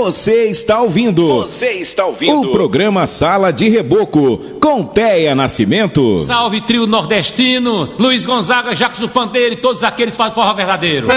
Você está ouvindo o programa Sala de Reboco, com Teia Nascimento. Salve trio nordestino, Luiz Gonzaga, Jacques do Pandeiro e todos aqueles que fazem forró verdadeiro.